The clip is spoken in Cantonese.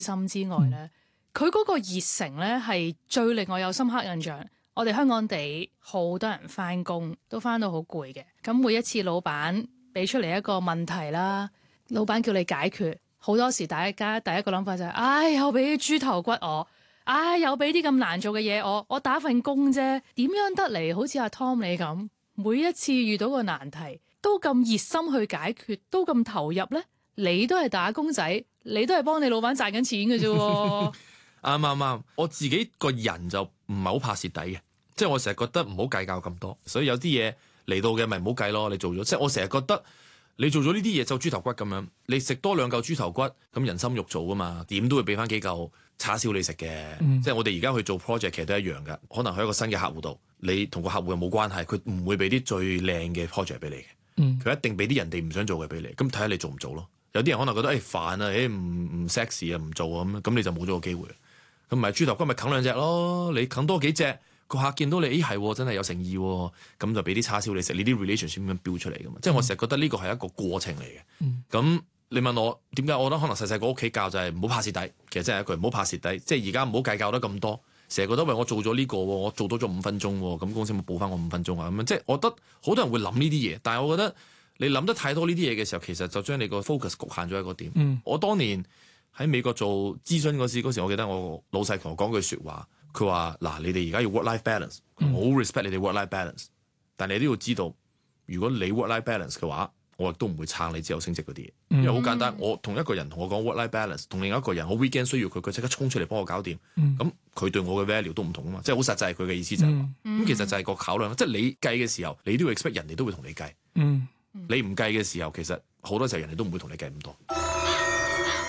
心之外咧，佢嗰個熱誠咧係最令我有深刻印象。我哋香港地好多人翻工都翻到好攰嘅，咁每一次老闆俾出嚟一個問題啦，老闆叫你解決，好多時大家第一個諗法就係，唉，又俾啲豬頭骨我，唉，又俾啲咁難做嘅嘢我打份工啫，點樣得嚟好似阿 Tom 你咁，每一次遇到個難題都咁熱心去解決，都咁投入呢？你都係打工仔，你都係幫你老闆賺緊錢嘅啫。 啱，我自己個人就唔係好怕蝕底嘅，即係我成日覺得唔好計較咁多，所以有啲嘢嚟到嘅咪唔好計咯。你做咗，即係我成日覺得你做咗呢啲嘢就豬頭骨咁樣，你食多2嚿豬頭骨，咁人心肉做噶嘛，點都會俾翻幾嚿叉燒你食嘅。即係我哋而家去做 project 其實都一樣噶，可能喺一個新嘅客戶度，你同個客戶又冇關係，佢唔會俾啲最靚嘅 project 俾你嘅，佢一定俾啲人哋唔想做嘅俾你，咁睇下你做唔做咯。有啲人可能覺得煩啊，唔 sexy 啊，唔做啊咁你就冇咗個機會。咁咪豬頭骨咪啃2隻咯，你啃多幾隻，個客見到你，係真係有誠意，咁就俾啲叉燒你食，你啲 relationship 咁樣標出嚟噶嘛。即係我成日覺得呢個係一個過程嚟嘅。咁你問我點解？我覺得可能細細個屋企教就係唔好怕蝕底，其實真係一句唔好怕蝕底。即係而家唔好計較得咁多，成日覺得喂我做咗呢個，我做多咗5分鐘，咁公司冇補翻我5分鐘啊咁樣。即係我覺得好多人會諗呢啲嘢，但係我覺得你諗得太多呢啲嘢嘅時候，其實就將你個 focus 局限咗一個點。我當年喺美國做諮詢嗰時，我記得我老細同我講句説話，佢話嗱，你哋而家要 work-life balance，我好 respect 你哋 work-life balance，但係你都要知道，如果你 work-life balance 嘅話，我亦都唔會撐你之後升職嗰啲嘢，因為好簡單，我同一個人同我講 work-life balance，同另一個人我 weekend 需要佢即刻衝出嚟幫我搞掂，咁佢對我嘅 value 都唔同啊嘛，即係好實際，佢嘅意思就係話，咁其實就係個考量，即係你計嘅時候，你都要 expect 人哋都會同你計，你唔計嘅時候，其實好多時候人哋都唔會同你計咁多。